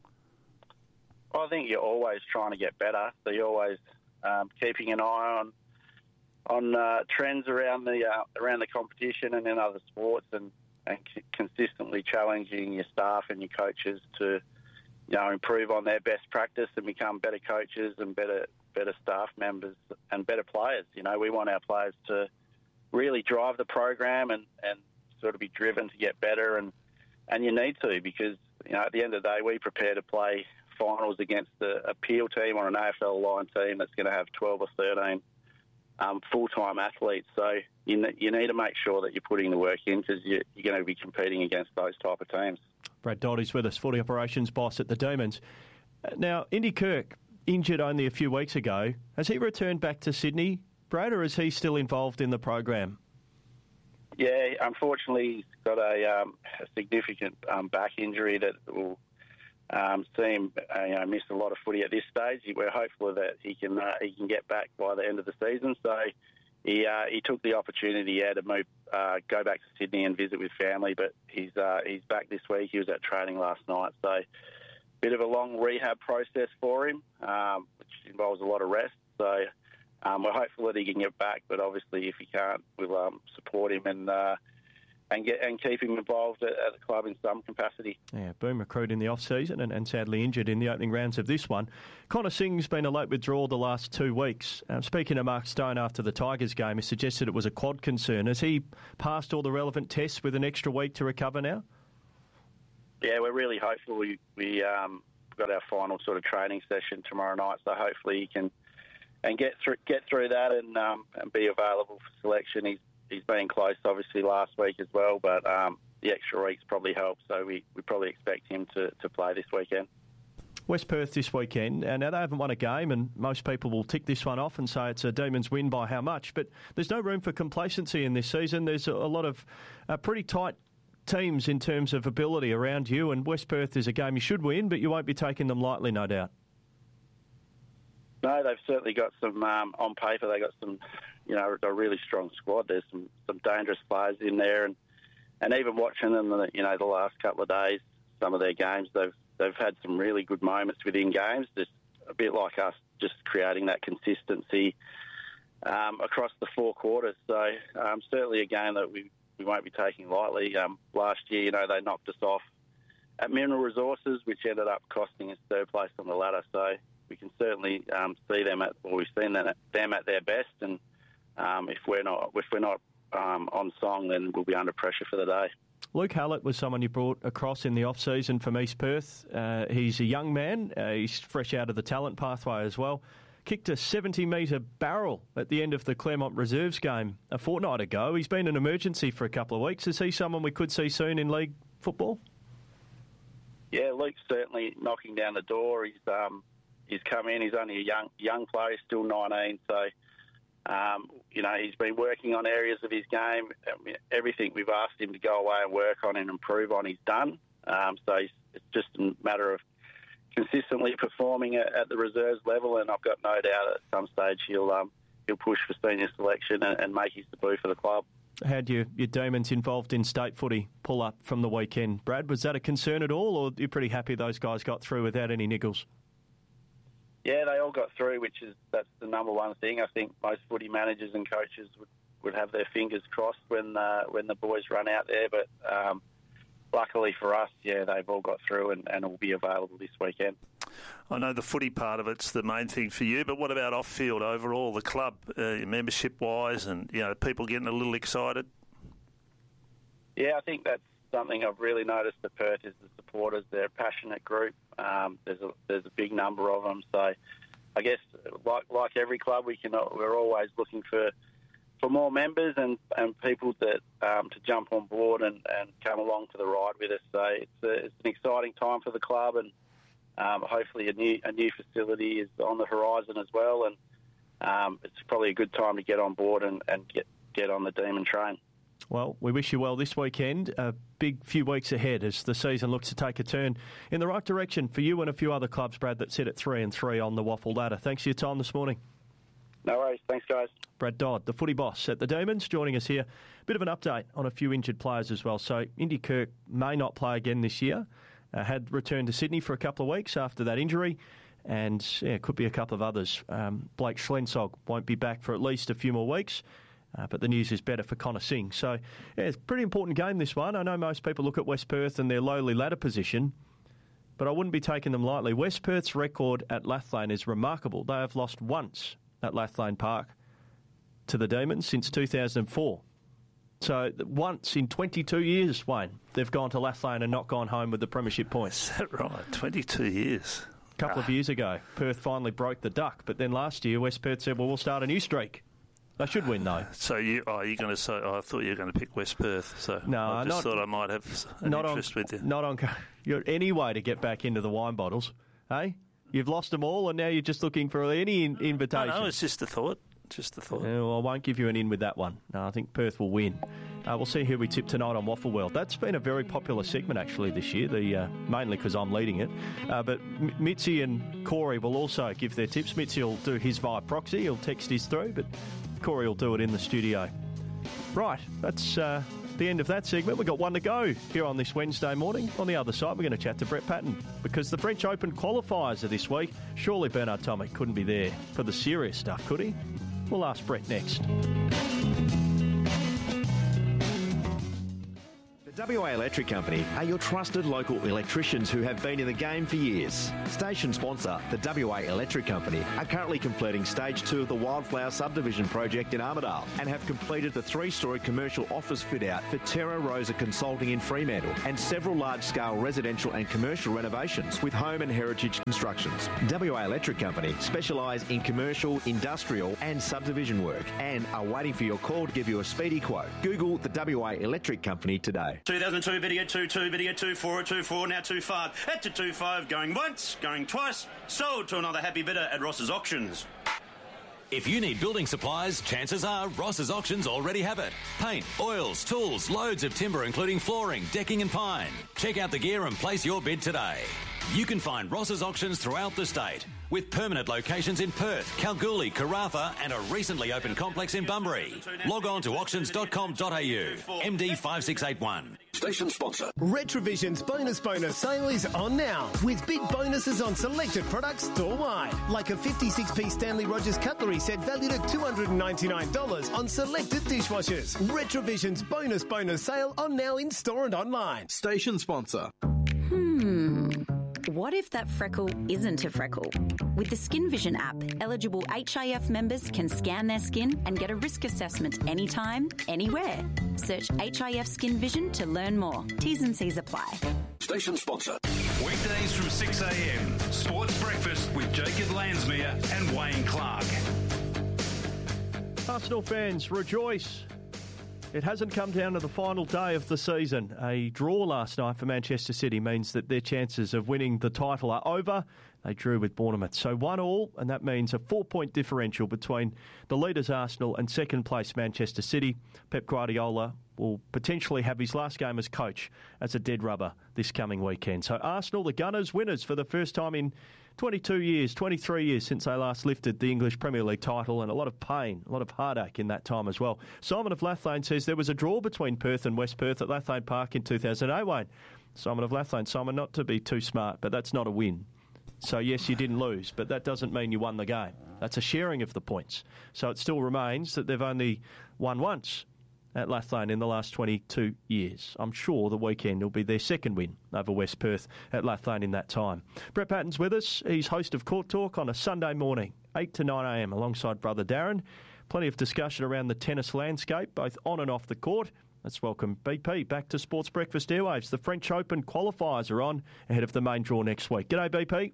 I think you're always trying to get better. So you're always keeping an eye on trends around the competition and in other sports, and consistently challenging your staff and your coaches to improve on their best practice and become better coaches and better staff members and better players. We want our players to really drive the program and sort of be driven to get better, and you need to, because at the end of the day we prepare to play finals against a Peel team or an AFL line team that's going to have 12 or 13 full-time athletes. So you need to make sure that you're putting the work in, because you're going to be competing against those type of teams. Brad Doty's with us, footy operations boss at the Demons. Now, Indy Kirk, injured only a few weeks ago. Has he returned back to Sydney, Brad, or is he still involved in the program? Yeah, unfortunately, he's got a significant back injury that will see him miss a lot of footy at this stage. We're hopeful that he can get back by the end of the season. So he took the opportunity to go back to Sydney and visit with family, but he's back this week. He was at training last night, so bit of a long rehab process for him, which involves a lot of rest. So we're hopeful that he can get back, but obviously if he can't, we'll support him and keep him involved at the club in some capacity. Yeah, boom recruit in the off-season and sadly injured in the opening rounds of this one. Connor Singh's been a late withdrawal the last 2 weeks. Speaking to Mark Stone after the Tigers game, he suggested it was a quad concern. Has he passed all the relevant tests with an extra week to recover now? Yeah, we're really hopeful. We got our final sort of training session tomorrow night, so hopefully he can get through that and be available for selection. He's been close, obviously, last week as well, but the extra weeks probably helped, so we probably expect him to play this weekend. West Perth this weekend, and now they haven't won a game, and most people will tick this one off and say it's a Demons win by how much, but there's no room for complacency in this season. There's a lot of pretty tight teams in terms of ability around you, and West Perth is a game you should win, but you won't be taking them lightly, no doubt. No, they've certainly got some, on paper, they got some, a really strong squad. There's some dangerous players in there, and even watching them, the last couple of days, some of their games, they've had some really good moments within games, just a bit like us, just creating that consistency across the 4 quarters. So certainly a game that we won't be taking lightly. Last year, they knocked us off at Mineral Resources, which ended up costing us 3rd place on the ladder. So we can certainly see them we've seen them at their best, and if we're not on song, then we'll be under pressure for the day. Luke Hallett was someone you brought across in the off-season from East Perth. He's a young man. He's fresh out of the talent pathway as well. Kicked a 70-metre barrel at the end of the Claremont Reserves game a fortnight ago. He's been an emergency for a couple of weeks. Is he someone we could see soon in league football? Yeah, Luke's certainly knocking down the door. He's come in. He's only a young player. He's still 19, so he's been working on areas of his game. Everything we've asked him to go away and work on and improve on, he's done. So it's just a matter of consistently performing at the reserves level, and I've got no doubt at some stage he'll push for senior selection and make his debut for the club. How'd your Demons involved in state footy pull up from the weekend, Brad? Was that a concern at all, or are you pretty happy those guys got through without any niggles? Yeah, they all got through, that's the number one thing. I think most footy managers and coaches would have their fingers crossed when the boys run out there, but luckily for us, they've all got through and will be available this weekend. I know the footy part of it's the main thing for you, but what about off-field overall, the club, membership-wise, and people getting a little excited? Yeah, I think that's something I've really noticed at Perth is the supporters. They're a passionate group. There's a big number of them. So I guess like every club, we're always looking for more members and people that to jump on board and come along for the ride with us. So it's an exciting time for the club, and hopefully a new facility is on the horizon as well. And it's probably a good time to get on board and get on the Demon train. Well, we wish you well this weekend. A big few weeks ahead as the season looks to take a turn in the right direction for you and a few other clubs, Brad, that sit at 3-3 on the Waffle ladder. Thanks for your time this morning. No worries. Thanks, guys. Brad Dodd, the footy boss at the Demons, joining us here. Bit of an update on a few injured players as well. So Indy Kirk may not play again this year. Had returned to Sydney for a couple of weeks after that injury. And could be a couple of others. Blake Schlensog won't be back for at least a few more weeks. But the news is better for Connor Singh. So, it's a pretty important game, this one. I know most people look at West Perth and their lowly ladder position, but I wouldn't be taking them lightly. West Perth's record at Lathlane is remarkable. They have lost once at Lathlane Park to the Demons since 2004. So, once in 22 years, Wayne, they've gone to Lathlane and not gone home with the premiership points. Is that right? 22 years. A couple of years ago, Perth finally broke the duck, but then last year, West Perth said, well, we'll start a new streak. They should win, though. So you're going to say? I thought you were going to pick West Perth. So no, I just thought I might have an interest with you. Not on. You're any way to get back into the wine bottles, hey? You've lost them all, and now you're just looking for any invitation. No, it's just a thought. Just a thought. Yeah, well, I won't give you an in with that one. No, I think Perth will win. We'll see who we tip tonight on Waffle World. That's been a very popular segment, actually, this year, mainly because I'm leading it. But Mitzi and Corey will also give their tips. Mitzi will do his via proxy. He'll text his through, but Corey will do it in the studio. Right, that's the end of that segment. We've got one to go here on this Wednesday morning. On the other side, we're going to chat to Brett Patten because the French Open qualifiers are this week. Surely Bernard Tomic couldn't be there for the serious stuff, could he? We'll ask Brett next. WA Electric Company are your trusted local electricians who have been in the game for years. Station sponsor, the WA Electric Company, are currently completing Stage 2 of the Wildflower Subdivision project in Armidale and have completed the 3-storey commercial office fit-out for Terra Rosa Consulting in Fremantle and several large-scale residential and commercial renovations with Home and Heritage Constructions. WA Electric Company specialise in commercial, industrial and subdivision work and are waiting for your call to give you a speedy quote. Google the WA Electric Company today. 2002, bid at 22, bid at 24, 24, now 25. At to 25, going once, going twice. Sold to another happy bidder at Ross's Auctions. If you need building supplies, chances are Ross's Auctions already have it. Paint, oils, tools, loads of timber including flooring, decking and pine. Check out the gear and place your bid today. You can find Ross's Auctions throughout the state, with permanent locations in Perth, Kalgoorlie, Karratha and a recently opened complex in Bunbury. Log on to auctions.com.au. MD 5681. Station sponsor. Retrovision's bonus sale is on now, with big bonuses on selected products store-wide, like a 56p Stanley Rogers cutlery set valued at $299 on selected dishwashers. Retrovision's bonus sale on now in store and online. Station sponsor. What if that freckle isn't a freckle? With the Skin Vision app, eligible HIF members can scan their skin and get a risk assessment anytime, anywhere. Search HIF Skin Vision to learn more. T's and C's apply. Station sponsor. Weekdays from 6 a.m. Sports Breakfast with Jacob Lansmere and Wayne Clark. Arsenal fans, rejoice. It hasn't come down to the final day of the season. A draw last night for Manchester City means that their chances of winning the title are over. They drew with Bournemouth. So 1-1, and that means a 4-point differential between the leaders Arsenal and second place Manchester City. Pep Guardiola will potentially have his last game as coach as a dead rubber this coming weekend. So Arsenal, the Gunners, winners for the first time in 23 years since they last lifted the English Premier League title, and a lot of pain, a lot of heartache in that time as well. Simon of Lathlane says there was a draw between Perth and West Perth at Lathlane Park in 2008, Wayne. Simon of Lathlane, Simon, not to be too smart, but that's not a win. So yes, you didn't lose, but that doesn't mean you won the game. That's a sharing of the points. So it still remains that they've only won once at Lathlane in the last 22 years. I'm sure the weekend will be their second win over West Perth at Lathlane in that time. Brett Patten's with us. He's host of Court Talk on a Sunday morning, 8 to 9 a.m, alongside brother Darren. Plenty of discussion around the tennis landscape, both on and off the court. Let's welcome BP back to Sports Breakfast Airwaves. The French Open qualifiers are on ahead of the main draw next week. G'day, BP.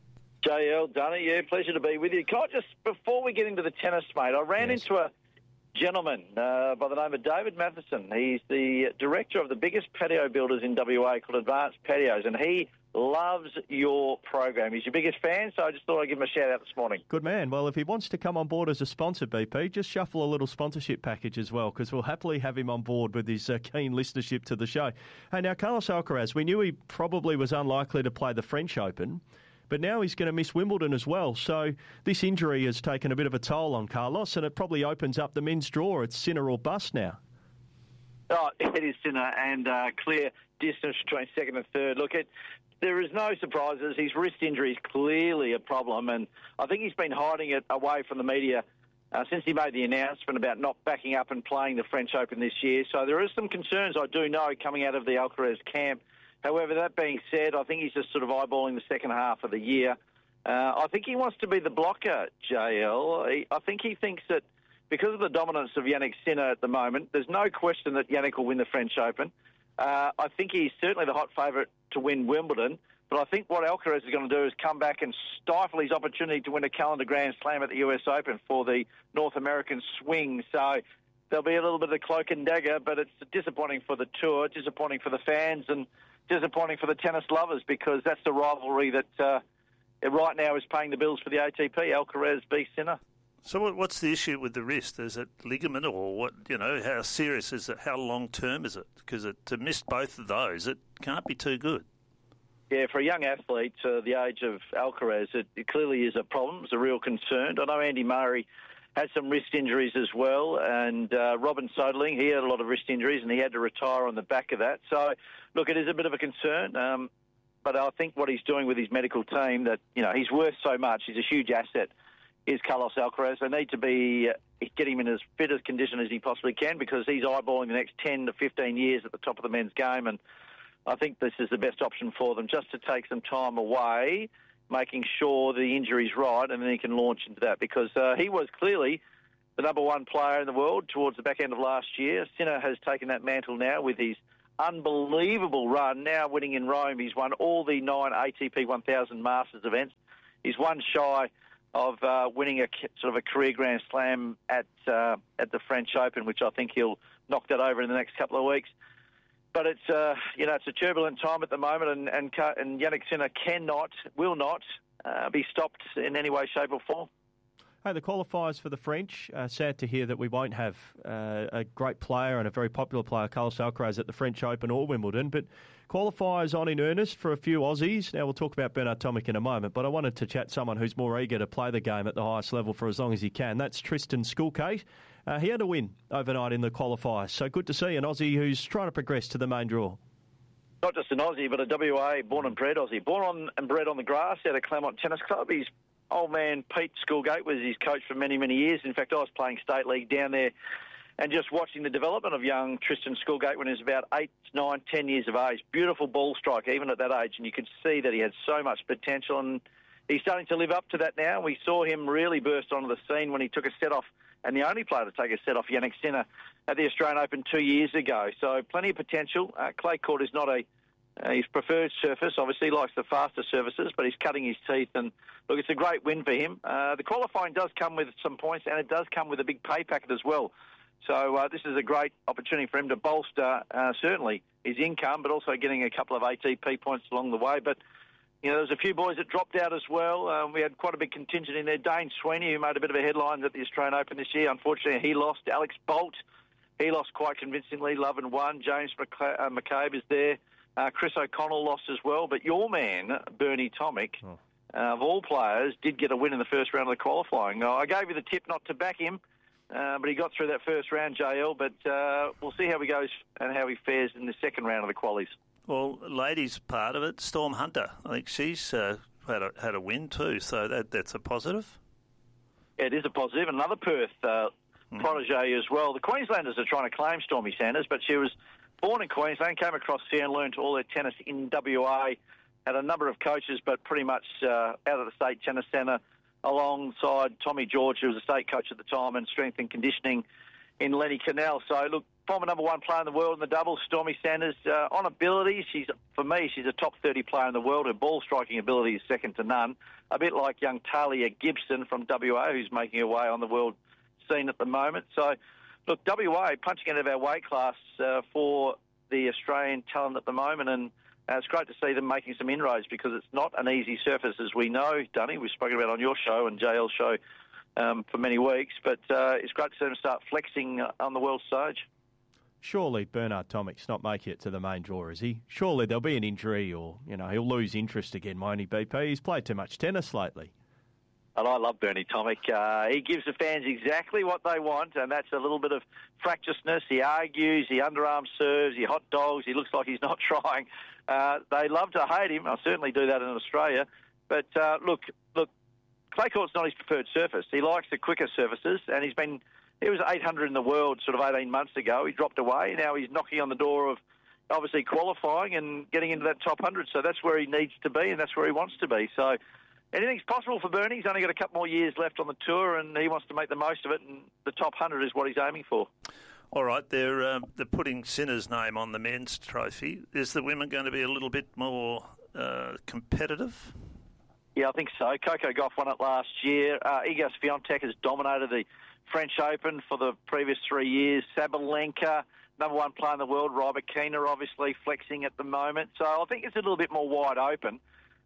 JL, Dunny, yeah, pleasure to be with you. Can I just, before we get into the tennis, mate, I ran into a gentleman by the name of David Matheson. He's the director of the biggest patio builders in WA called Advanced Patios, and he loves your program. He's your biggest fan, so I just thought I'd give him a shout-out this morning. Good man. Well, if he wants to come on board as a sponsor, BP, just shuffle a little sponsorship package as well, because we'll happily have him on board with his keen listenership to the show. Hey, now, Carlos Alcaraz, we knew he probably was unlikely to play the French Open, but now he's going to miss Wimbledon as well. So this injury has taken a bit of a toll on Carlos, and it probably opens up the men's draw. It's Sinner or bust now. Oh, it is Sinner, and clear distance between second and third. Look, there is no surprises. His wrist injury is clearly a problem, and I think he's been hiding it away from the media since he made the announcement about not backing up and playing the French Open this year. So there is some concerns, I do know, coming out of the Alcaraz camp. However, that being said, I think he's just sort of eyeballing the second half of the year. I think he wants to be the blocker, JL. I think he thinks that because of the dominance of Jannik Sinner at the moment, there's no question that Jannik will win the French Open. I think he's certainly the hot favourite to win Wimbledon, but I think what Alcaraz is going to do is come back and stifle his opportunity to win a calendar Grand Slam at the US Open for the North American swing. So there'll be a little bit of cloak and dagger, but it's disappointing for the tour, disappointing for the fans, and disappointing for the tennis lovers, because that's the rivalry that right now is paying the bills for the ATP. Alcaraz v Sinner. So what's the issue with the wrist? Is it ligament or what? You know, how serious is it? How long term is it? Because to miss both of those, it can't be too good. Yeah, for a young athlete the age of Alcaraz, it clearly is a problem. It's a real concern. I know Andy Murray had some wrist injuries as well. And Robin Soderling, he had a lot of wrist injuries and he had to retire on the back of that. So, look, it is a bit of a concern. But I think what he's doing with his medical team, that, he's worth so much, he's a huge asset, is Carlos Alcaraz. They need to be get him in as fit a condition as he possibly can, because he's eyeballing the next 10 to 15 years at the top of the men's game, and I think this is the best option for them, just to take some time away, making sure the injury's right, and then he can launch into that, because he was clearly the number one player in the world towards the back end of last year. Sinner has taken that mantle now with his unbelievable run, now winning in Rome. He's won all the 9 ATP 1000 Masters events. He's one shy of winning a sort of a career Grand Slam at the French Open, which I think he'll knock that over in the next couple of weeks. But it's it's a turbulent time at the moment, and Jannik Sinner will not be stopped in any way, shape or form. Hey, the qualifiers for the French, sad to hear that we won't have a great player and a very popular player, Carlos Alcaraz, at the French Open or Wimbledon, but qualifiers on in earnest for a few Aussies. Now, we'll talk about Bernard Tomic in a moment, but I wanted to chat someone who's more eager to play the game at the highest level for as long as he can. That's Tristan Skulkate. He had a win overnight in the qualifiers, so good to see an Aussie who's trying to progress to the main draw. Not just an Aussie, but a WA born and bred Aussie. Born and bred on the grass out of Claremont Tennis Club. His old man Pete Skulgate was his coach for many, many years. In fact, I was playing State League down there and just watching the development of young Tristan Skulgate when he was about 8, 9, 10 years of age. Beautiful ball strike, even at that age, and you could see that he had so much potential, and he's starting to live up to that now. We saw him really burst onto the scene when he took a set off, and the only player to take a set off Jannik Sinner at the Australian Open 2 years ago. So plenty of potential. Clay court is not his preferred surface. Obviously, he likes the faster surfaces, but he's cutting his teeth. And look, it's a great win for him. The qualifying does come with some points, and it does come with a big pay packet as well. So this is a great opportunity for him to bolster certainly his income, but also getting a couple of ATP points along the way. But there's a few boys that dropped out as well. We had quite a big contingent in there. Dane Sweeney, who made a bit of a headline at the Australian Open this year. Unfortunately, he lost. Alex Bolt, he lost quite convincingly. Love and won. James McCabe is there. Chris O'Connell lost as well. But your man, Bernie Tomic, of all players, did get a win in the first round of the qualifying. I gave you the tip not to back him, but he got through that first round, JL. But we'll see how he goes and how he fares in the second round of the qualies. Well, ladies part of it, Storm Hunter. I think she's had a win too, so that's a positive. Yeah, it is a positive. Another Perth protege as well. The Queenslanders are trying to claim Stormy Sanders, but she was born in Queensland, came across here and learned all their tennis in WA, had a number of coaches, but pretty much out of the State Tennis Centre alongside Tommy George, who was a state coach at the time, and strength and conditioning in Lenny Cannell. So, look, former number one player in the world in the doubles, Stormy Sanders. On ability, she's a top 30 player in the world. Her ball striking ability is second to none. A bit like young Talia Gibson from WA, who's making her way on the world scene at the moment. So, look, WA punching out of our weight class for the Australian talent at the moment, and it's great to see them making some inroads, because it's not an easy surface, as we know, Dunny. We've spoken about on your show and JL's show for many weeks, but it's great to see them start flexing on the world stage. Surely Bernard Tomic's not making it to the main draw, is he? Surely there'll be an injury, or he'll lose interest again, won't he, BP? He's played too much tennis lately. And I love Bernie Tomic. He gives the fans exactly what they want, and that's a little bit of fractiousness. He argues, he underarm serves, he hot dogs, he looks like he's not trying. They love to hate him. I certainly do that in Australia. But look, clay court's not his preferred surface. He likes the quicker surfaces, and he was 800 in the world sort of 18 months ago. He dropped away. Now he's knocking on the door of obviously qualifying and getting into that top 100. So that's where he needs to be, and that's where he wants to be. So anything's possible for Bernie. He's only got a couple more years left on the tour, and he wants to make the most of it, and the top 100 is what he's aiming for. All right, they're putting Sinner's name on the men's trophy. Is the women going to be a little bit more competitive? Yeah, I think so. Coco Gauff won it last year. Iga Swiatek has dominated the French Open for the previous 3 years. Sabalenka, number one player in the world. Rybakina, obviously, flexing at the moment. So I think it's a little bit more wide open.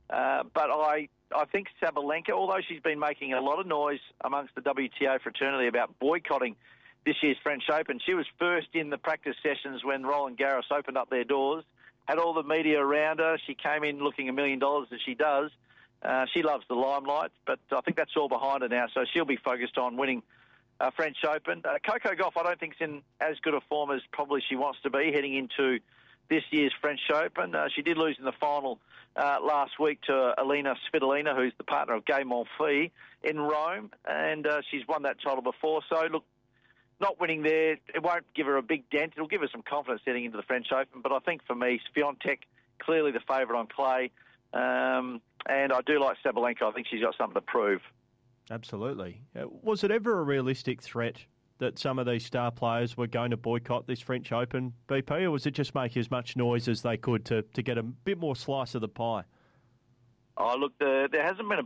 But I think Sabalenka, although she's been making a lot of noise amongst the WTA fraternity about boycotting this year's French Open, she was first in the practice sessions when Roland Garros opened up their doors, had all the media around her. She came in looking $1 million, as she does. She loves the limelight, but I think that's all behind her now, so she'll be focused on winning French Open. Coco Gauff, I don't think is in as good a form as probably she wants to be heading into this year's French Open. She did lose in the final last week to Elina Svitolina, who's the partner of Gay Monfils in Rome, and she's won that title before. So, look, not winning there, it won't give her a big dent. It'll give her some confidence heading into the French Open. But I think for me, Swiatek, clearly the favourite on clay. And I do like Sabalenka. I think she's got something to prove. Absolutely. Was it ever a realistic threat that some of these star players were going to boycott this French Open, BP, or was it just make as much noise as they could to get a bit more slice of the pie? Oh, look, there hasn't been a